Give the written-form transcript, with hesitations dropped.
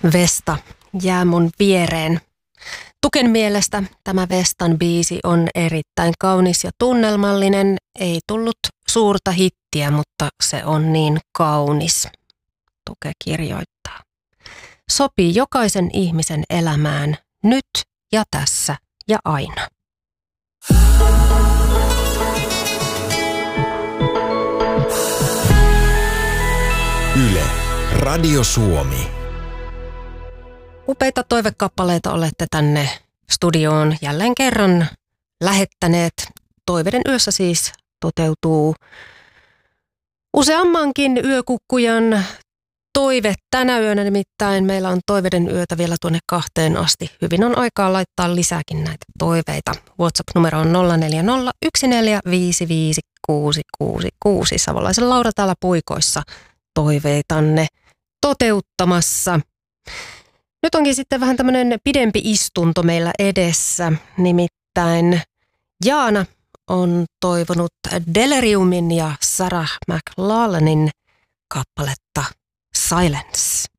Vesta, jää mun viereen. Tuken mielestä tämä Vestan biisi on erittäin kaunis ja tunnelmallinen. Ei tullut suurta hittiä, mutta se on niin kaunis. Tuke kirjoittaa. Sopii jokaisen ihmisen elämään nyt ja tässä ja aina. Yle, Radio Suomi. Upeita toivekappaleita olette tänne studioon jälleen kerran lähettäneet. Toiveiden yössä siis toteutuu useammankin yökukkujan toive tänä yönä, nimittäin meillä on toiveiden yötä vielä tuonne 2 asti. Hyvin on aikaa laittaa lisääkin näitä toiveita. WhatsApp-numero on 0401455666. Savolaisen Laura täällä puikoissa toiveitanne toteuttamassa. Nyt onkin sitten vähän tämmöinen pidempi istunto meillä edessä, nimittäin Jaana on toivonut Deliriumin ja Sarah McLaughlinin kappaletta Silence.